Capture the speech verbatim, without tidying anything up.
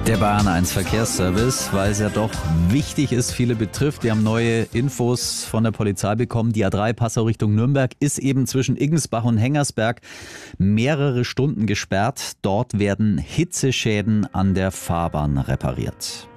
Der Bayern eins Verkehrsservice, weil es ja doch wichtig ist, viele betrifft. Wir haben neue Infos von der Polizei bekommen. Die A drei Passau Richtung Nürnberg ist eben zwischen Iggensbach und Hengersberg mehrere Stunden gesperrt. Dort werden Hitzeschäden an der Fahrbahn repariert.